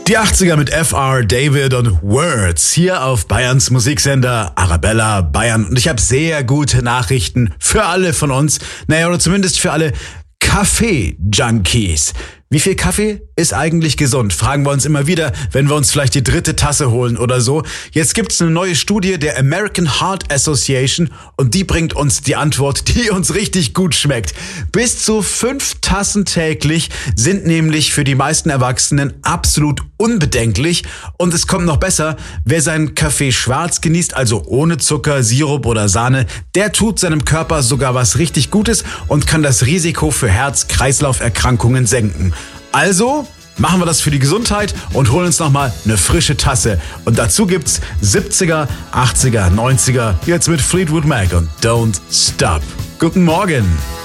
Die 80er mit FR David und Words hier auf Bayerns Musiksender Arabella Bayern. Und ich habe sehr gute Nachrichten für alle von uns. Naja, oder zumindest für alle Kaffee-Junkies. Wie viel Kaffee ist eigentlich gesund? Fragen wir uns immer wieder, wenn wir uns vielleicht die 3. Tasse holen oder so. Jetzt gibt's eine neue Studie der American Heart Association und die bringt uns die Antwort, die uns richtig gut schmeckt. Bis zu 5 Tassen täglich sind nämlich für die meisten Erwachsenen absolut unbedenklich. Und es kommt noch besser, wer seinen Kaffee schwarz genießt, also ohne Zucker, Sirup oder Sahne, der tut seinem Körper sogar was richtig Gutes und kann das Risiko für Herz-Kreislauf-Erkrankungen senken. Also machen wir das für die Gesundheit und holen uns nochmal eine frische Tasse. Und dazu gibt's 70er, 80er, 90er, jetzt mit Fleetwood Mac und Don't Stop. Guten Morgen!